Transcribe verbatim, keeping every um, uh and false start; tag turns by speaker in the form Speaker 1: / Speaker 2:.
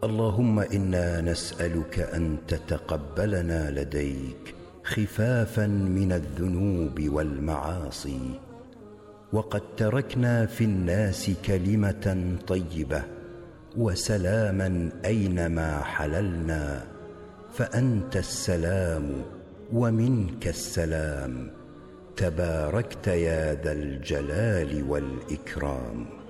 Speaker 1: اللهم إنا نسألك أن تتقبلنا لديك خفافا من الذنوب والمعاصي. وقد تركنا في الناس كلمة طيبة وسلاما أينما حللنا، فأنت السلام ومنك السلام، تباركت يا ذا الجلال والإكرام.